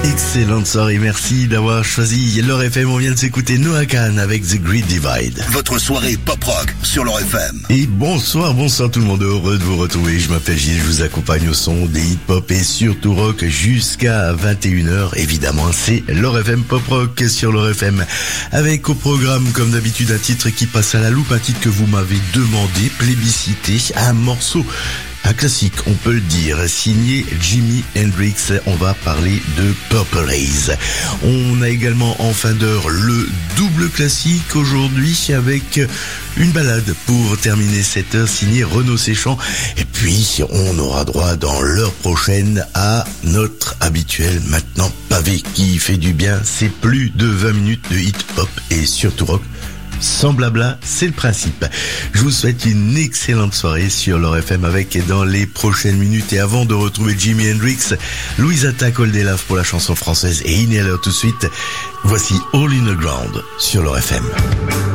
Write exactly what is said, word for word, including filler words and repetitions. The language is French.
Excellente soirée, merci d'avoir choisi L'Or F M. On vient de s'écouter Noah Kahan avec The Great Divide. Votre soirée pop-rock sur L'Or F M. Et bonsoir, bonsoir tout le monde, heureux de vous retrouver. Je m'appelle Gilles, je vous accompagne au son des hip-hop et surtout rock jusqu'à vingt et une heures. Évidemment, c'est L'Or F M Pop Rock sur L'Or F M. Avec au programme, comme d'habitude, un titre qui passe à la loupe, un titre que vous m'avez demandé, plébiscité, un morceau. Un classique, on peut le dire, signé Jimi Hendrix. On va parler de Purple Haze. On a également en fin d'heure le double classique aujourd'hui avec une balade pour terminer cette heure signée Renaud Séchant. Et puis on aura droit dans l'heure prochaine à notre habituel maintenant pavé qui fait du bien. C'est plus de vingt minutes de hip-hop et surtout rock. Sans blabla, c'est le principe. Je vous souhaite une excellente soirée sur L'Or F M avec dans les prochaines minutes et avant de retrouver Jimi Hendrix, Louise Attaque Oldelaf pour la chanson française et Inhaler tout de suite. Voici All in the Ground sur L'Or F M.